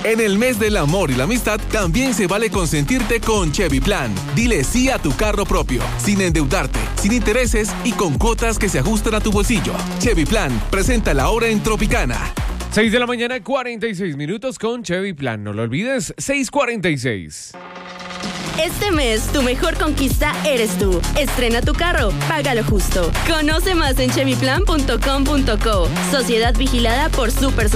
En el mes del amor y la amistad, también se vale consentirte con Chevy Plan. Dile sí a tu carro propio, sin endeudarte, sin intereses y con cuotas que se ajustan a tu bolsillo. Chevy Plan, presenta la hora en Tropicana. 6 de la mañana, 46 minutos con Chevy Plan. No lo olvides, 6:46. Este mes, tu mejor conquista eres tú. Estrena tu carro, págalo justo. Conoce más en chevyplan.com.co. Sociedad vigilada por Super